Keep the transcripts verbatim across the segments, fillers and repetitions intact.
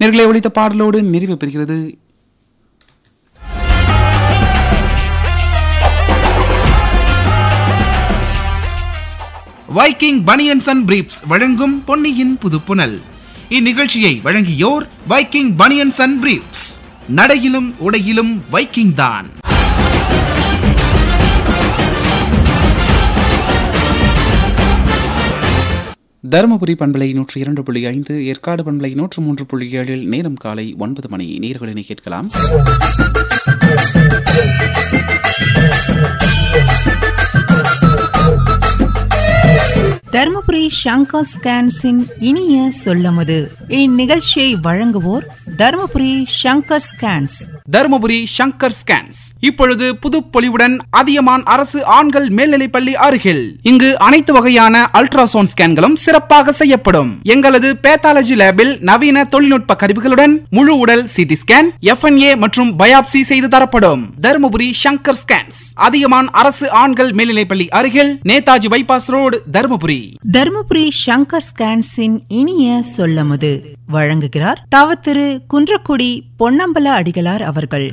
நேயர்களே, ஒலித்த பாடலோடு நிறைவு பெறுகிறது வைக்கிங் பனியன்ஸ் அண்ட் பிரீப்ஸ் வழங்கும் பொன்னியின் புதுப்புனல். இந்நிகழ்ச்சியை வழங்கியோர் வைக்கிங் பனியன்ஸ் அண்ட் பிரீப்ஸ். நடையிலும் உடையிலும் வைக்கிங் தான். தருமபுரி பண்பலை நூற்றி இரண்டு புள்ளி ஐந்து, ஏற்காடு பண்பலை நூற்று மூன்று புள்ளி ஏழில் நேரம் காலை ஒன்பது மணி. நேயர்களினை கேட்கலாம் தர்மபுரி சங்கர் ஸ்கேன்ஸின் இனிய சொல்லமுது. இந்நிகழ்ச்சியை வழங்குவோர் தர்மபுரி சங்கர் ஸ்கேன்ஸ். தருமபுரி சங்கர் ஸ்கேன்ஸ் இப்பொழுது புதுப்பொலிவுடன் அதியமான் அரசு ஆண்கள் மேல்நிலைப்பள்ளி அருகில். இங்கு அனைத்து வகையான அல்ட்ராசவுண்ட் ஸ்கேன்களும் சிறப்பாக செய்யப்படும். எங்களது பேத்தாலஜி லேபில் நவீன தொழில்நுட்ப கருவிகளுடன் முழு உடல் சிடி ஸ்கேன், எஃப் என் ஏ மற்றும் பயாப்சி செய்து தரப்படும். தருமபுரி சங்கர் ஸ்கேன்ஸ், அதியமான் அரசு ஆண்கள் மேல்நிலைப்பள்ளி அருகில், நேதாஜி பைபாஸ் ரோடு, தருமபுரி. தர்மபுரி சங்கர் ஸ்கேன்ஸின் இனிய சொல்லமுது வழங்குகிறார் தவ திரு குன்றக்குடி பொன்னம்பல அடிகளார் அவர்கள்.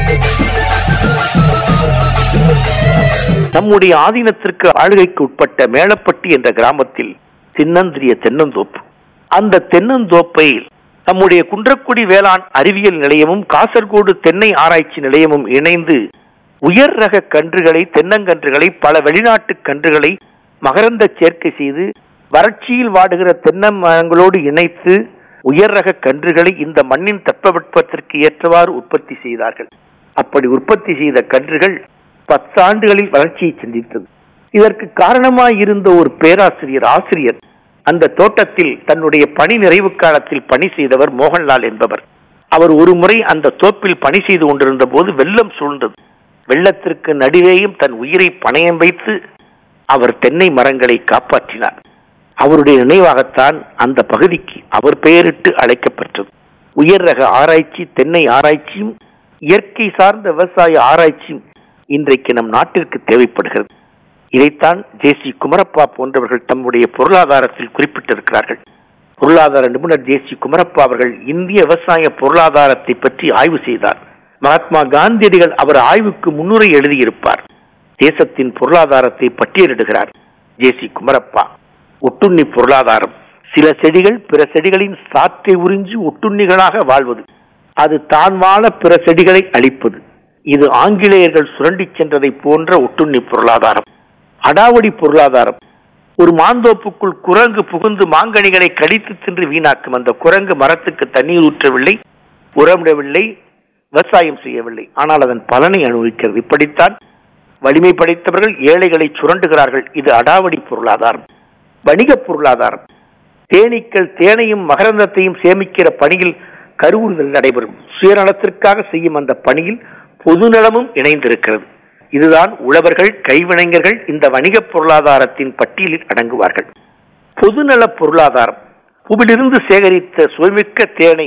நம்முடைய ஆதீனத்திற்கு ஆளுகைக்கு உட்பட்ட மேலப்பட்டி என்ற கிராமத்தில் சின்னந்திரிய தென்னந்தோப்பு. அந்த தென்னந்தோப்பை நம்முடைய குன்றக்குடி வேளாண் அறிவியல் நிலையமும் காசர்கோடு தென்னை ஆராய்ச்சி நிலையமும் இணைந்து உயர் ரக கன்றுகளை, தென்னங்கன்றுகளை, பல வெளிநாட்டு கன்றுகளை மகரந்த சேர்க்கை செய்து வறட்சியில் வாடுகிற தென்னை மரங்களோடு இணைத்து உயர் ரக கன்றுகளை இந்த மண்ணின் தட்பவெப்பத்திற்கு ஏற்றவாறு உற்பத்தி செய்தார்கள். அப்படி உற்பத்தி செய்த கன்றுகள் பத்தாண்டுகளில் வளர்ச்சியை சந்தித்தது. இதற்கு காரணமாயிருந்த ஒரு பேராசிரியர் ஆசிரியர் அந்த தோட்டத்தில் தன்னுடைய பணி நிறைவு காலத்தில் பணி செய்தவர் மோகன்லால் என்பவர். அவர் ஒரு முறை அந்த தோப்பில் பணி செய்து கொண்டிருந்த போது வெள்ளம் சூழ்ந்தது. வெள்ளத்திற்கு நடுவேயும் தன் உயிரை பணயம் வைத்து அவர் தென்னை மரங்களை காப்பாற்றினார். அவருடைய நினைவாகத்தான் அந்த பகுதிக்கு அவர் பெயரிட்டு அழைக்கப்பட்டது. உயர் ரக ஆராய்ச்சி, தென்னை ஆராய்ச்சியும் இயற்கை சார்ந்த விவசாய ஆராய்ச்சியும் இன்றைக்கு நம் நாட்டிற்கு தேவைப்படுகிறது. இதைத்தான் ஜே சி குமரப்பா போன்றவர்கள் தம்முடைய பொருளாதாரத்தில் குறிப்பிட்டிருக்கிறார்கள். பொருளாதார நிபுணர் ஜே சி குமரப்பா அவர்கள் இந்திய விவசாய பொருளாதாரத்தை பற்றி ஆய்வு செய்தார். மகாத்மா காந்தியடிகள் அவர் ஆய்வுக்கு முன்னுரை எழுதியிருப்பார். தேசத்தின் பொருளாதாரத்தை பட்டியலிடுகிறார் ஜே சி குமரப்பா. ஒட்டுண்ணி பொருளாதாரம். சில செடிகள் பிற செடிகளின் சாற்றை உறிஞ்சி ஒட்டுண்ணிகளாக வாழ்வது, அது தான் வாழ பிற செடிகளை அழிப்பது. இது ஆங்கிலேயர்கள் சுரண்டி சென்றதை போன்ற ஒட்டுண்ணி பொருளாதாரம். அடாவடி பொருளாதாரம். ஒரு மாந்தோப்புக்குள் குரங்கு புகுந்து மாங்கனிகளை கடித்து தின்று வீணாக்கும். அந்த குரங்கு மரத்துக்கு தண்ணீர் ஊற்றவில்லை, உரமிடவில்லை, விவசாயம் செய்யவில்லை, ஆனால் அதன் பலனை அனுபவிக்கிறது. இப்படித்தான் வலிமை படைத்தவர்கள் ஏழைகளை சுரண்டுகிறார்கள். இது அடாவடி பொருளாதாரம். வணிக பொருளாதாரம். தேனீக்கள் தேனையும் மகரந்தத்தையும் சேமிக்கிற பணியில் கருவுறுதல் நடைபெறும். சுயநலத்திற்காக செய்யும் அந்த பணியில் பொதுநலமும் இணைந்திருக்கிறது. இதுதான் உழவர்கள், கைவினைஞர்கள் இந்த வணிக பொருளாதாரத்தின் பட்டியலில் அடங்குவார்கள். பொதுநல பொருளாதாரம். பூவிலிருந்து சேகரித்த சுவைமிக்க தேனை,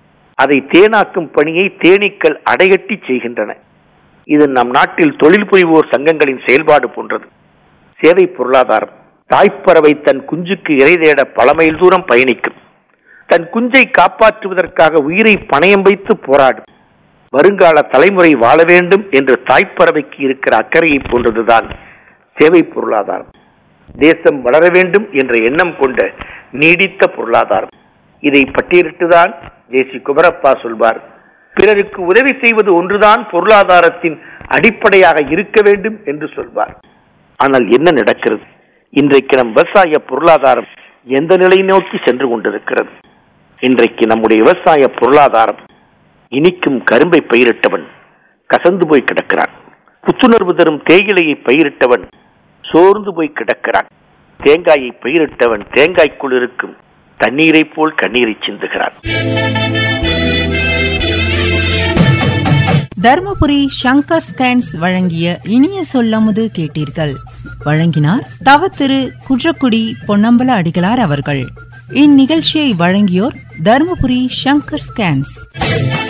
அதை தேனாக்கும் பணியை தேனீக்கள் அடைகட்டி செய்கின்றன. இது நம் நாட்டில் தொழில் புரிவோர் சங்கங்களின் செயல்பாடு போன்றது. சேவை பொருளாதாரம். தாய்ப்பறவை தன் குஞ்சுக்கு இறை தேட பல மைல் தூரம் பயணிக்கும். தன் குஞ்சை காப்பாற்றுவதற்காக உயிரை பணயம் வைத்து போராடும். வருங்கால தலைமுறை வாழ வேண்டும் என்று தாய்ப்பறவைக்கு இருக்கிற அக்கறையை போன்றதுதான் சேவை பொருளாதாரம். தேசம் வளர வேண்டும் என்ற எண்ணம் கொண்ட நீடித்த பொருளாதாரம். இதை பட்டியலிட்டுதான் ஜே சி குமரப்பா சொல்வார், பிறருக்கு உதவி செய்வது ஒன்றுதான் பொருளாதாரத்தின் அடிப்படையாக இருக்க வேண்டும் என்று சொல்வார். ஆனால் என்ன நடக்கிறது? இன்றைக்கு நம் விவசாய பொருளாதாரம் எந்த நிலை நோக்கி சென்று கொண்டிருக்கிறது? இன்றைக்கு நம்முடைய விவசாய பொருளாதாரம் இனிக்கும் கரும்பை பயிரிட்டவன் கசந்து போய் கிடக்கிறான். புத்துணர்வு தரும் தேயிலையை பயிரிட்டவன் சோர்ந்து போய் கிடக்கிறான். தேங்காயை பயிரிட்டவன் தேங்காய்க்குள் இருக்கும் தண்ணீரை போல் கண்ணீரை சிந்துகிறான். தர்மபுரி சங்கர் ஸ்கேன்ஸ் வழங்கிய இனிய சொல்லமுது கேட்டீர்கள். வழங்கினார் தவ திரு குன்றக்குடி பொன்னம்பல அடிகளார் அவர்கள். இந்நிகழ்ச்சியை வழங்கியோர் தர்மபுரி சங்கர் ஸ்கேன்ஸ்.